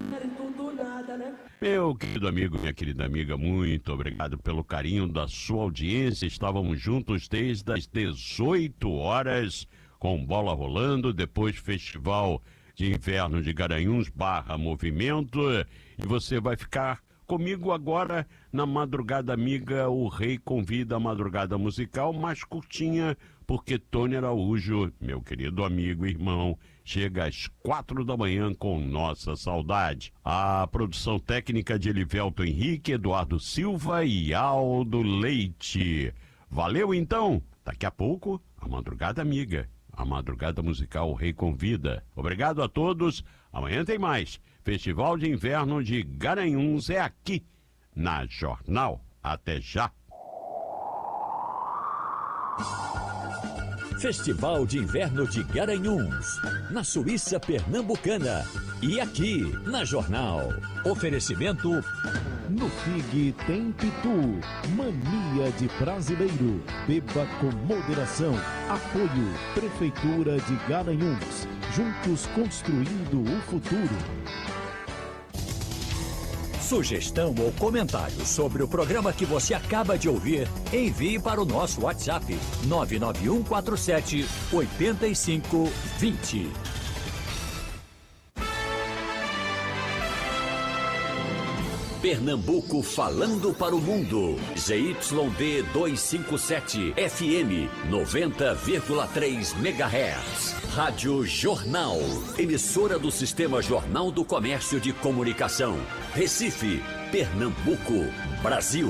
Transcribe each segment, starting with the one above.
Tudo nada, né? Meu querido amigo, minha querida amiga, muito obrigado pelo carinho da sua audiência. Estávamos juntos desde as 18 horas, com bola rolando, depois Festival de Inverno de Garanhuns / Movimento. E você vai ficar comigo agora na Madrugada Amiga. O Rei convida a madrugada musical mais curtinha, porque Tony Araújo, meu querido amigo e irmão, chega às 4 da manhã com nossa saudade. A produção técnica de Elivelto Henrique, Eduardo Silva e Aldo Leite. Valeu então, daqui a pouco, a Madrugada Amiga. A madrugada musical O Rei convida. Obrigado a todos. Amanhã tem mais. Festival de Inverno de Garanhuns é aqui, na Jornal. Até já. Festival de Inverno de Garanhuns, na Suíça Pernambucana. E aqui, na Jornal. Oferecimento... No Pig tem Pitu, mania de brasileiro. Beba com moderação. Apoio Prefeitura de Garanhuns. Juntos construindo o futuro. Sugestão ou comentário sobre o programa que você acaba de ouvir, envie para o nosso WhatsApp 99147 8520. Pernambuco falando para o mundo. ZYD 257 FM 90,3 MHz. Rádio Jornal. Emissora do Sistema Jornal do Comércio de Comunicação. Recife, Pernambuco, Brasil.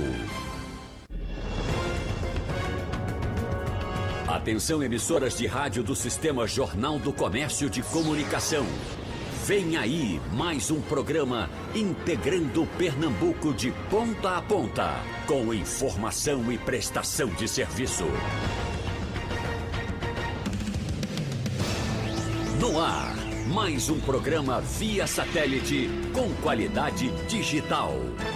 Atenção, emissoras de rádio do Sistema Jornal do Comércio de Comunicação. Vem aí mais um programa integrando Pernambuco de ponta a ponta, com informação e prestação de serviço. No ar, mais um programa via satélite com qualidade digital.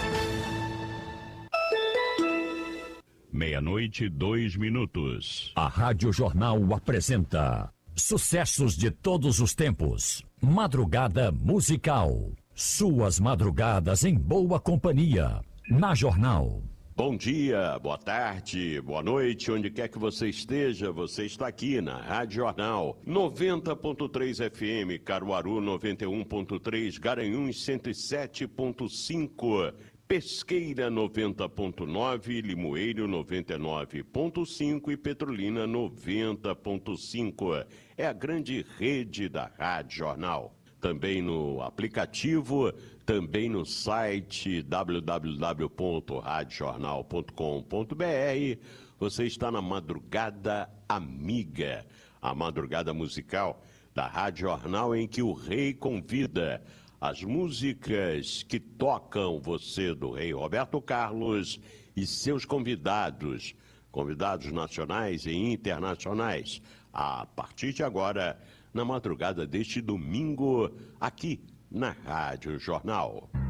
00:02. A Rádio Jornal apresenta sucessos de todos os tempos. Madrugada musical. Suas madrugadas em boa companhia. Na Jornal. Bom dia, boa tarde, boa noite, onde quer que você esteja, você está aqui na Rádio Jornal 90.3 FM, Caruaru 91.3, Garanhuns 107.5, Pesqueira 90.9, Limoeiro 99.5 e Petrolina 90.5. É a grande rede da Rádio Jornal. Também no aplicativo, também no site www.radiojornal.com.br. Você está na Madrugada Amiga, a madrugada musical da Rádio Jornal, em que o Rei convida as músicas que tocam você do Rei Roberto Carlos e seus convidados nacionais e internacionais, a partir de agora, na madrugada deste domingo, aqui na Rádio Jornal.